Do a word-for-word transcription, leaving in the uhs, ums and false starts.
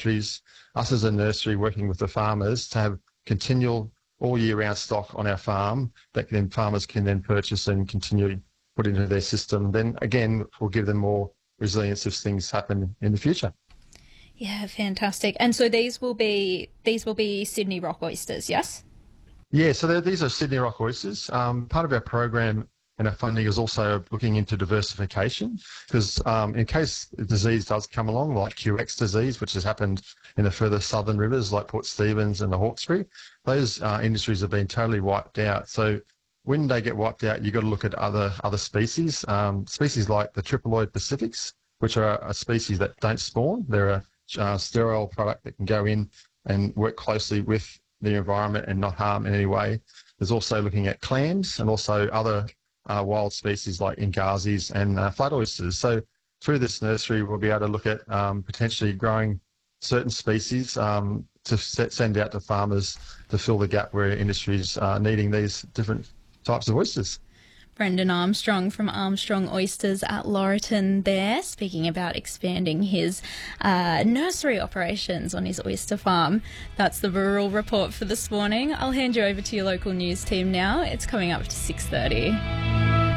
factories, us as a nursery working with the farmers to have continual all year round stock on our farm that then farmers can then purchase and continue put into their system. Then again, will give them more resilience if things happen in the future. Yeah, fantastic. And so these will be these will be Sydney rock oysters, yes? Yeah, so these are Sydney rock oysters. Um, part of our program and our funding is also looking into diversification because um, in case a disease does come along, like Q X disease, which has happened in the further southern rivers like Port Stephens and the Hawkesbury, those uh, industries have been totally wiped out. So when they get wiped out, you've got to look at other other species, um, species like the Triploid pacifics, which are a species that don't spawn. They're a uh, sterile product that can go in and work closely with the environment and not harm in any way. There's also looking at clams and also other uh, wild species like ingazis and uh, flat oysters. So through this nursery, we'll be able to look at um, potentially growing certain species um, to set, send out to farmers to fill the gap where industries are needing these different types of oysters. Brendan Armstrong from Armstrong Oysters at Laurieton there, speaking about expanding his uh, nursery operations on his oyster farm. That's the Rural Report for this morning. I'll hand you over to your local news team now. It's coming up to six thirty.